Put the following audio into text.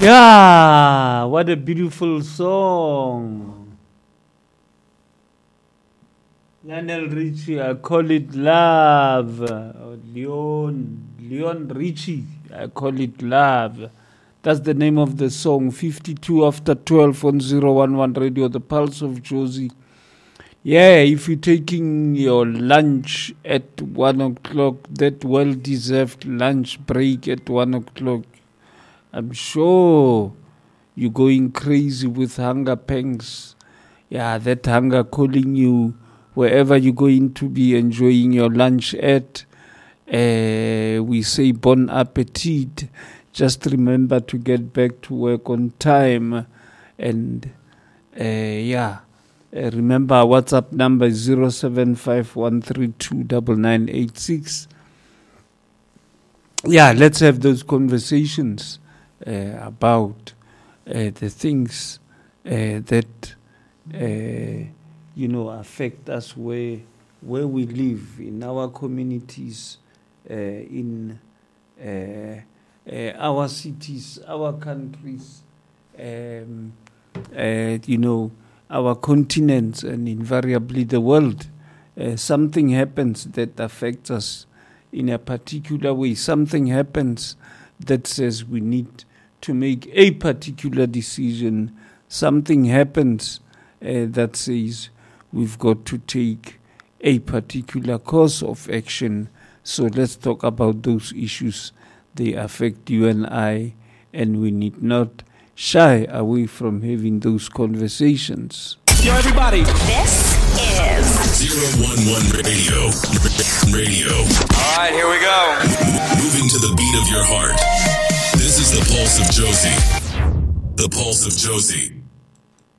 Yeah, what a beautiful song. Lionel Richie, I call it love. Leon Richie, I call it love. That's the name of the song. 52 after 12 on 011 Radio, the Pulse of Josie. Yeah, if you're taking your lunch at 1 o'clock, that well-deserved lunch break at 1 o'clock, I'm sure you're going crazy with hunger pangs. Yeah, that hunger calling you wherever you're going to be enjoying your lunch at. We say bon appetit. Just remember to get back to work on time. And remember our WhatsApp number is 0751329986. Yeah, let's have those conversations about the things that affect us where we live in our communities, in our cities, our countries, our continents, and invariably the world. Something happens that affects us in a particular way. Something happens that says we need to make a particular decision. Something happens that says we've got to take a particular course of action. So let's talk about those issues. They affect you and I, and we need not shy away from having those conversations. Yo, everybody. This is 011 Radio. All right, here we go. Moving to the beat of your heart. This is the Pulse of Josie. The Pulse of Josie.